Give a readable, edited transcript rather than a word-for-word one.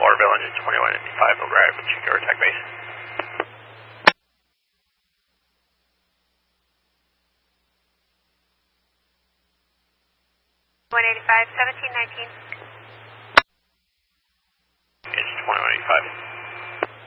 Lauderdale engine 2155, over at Chico Attack Base. 185, 1719.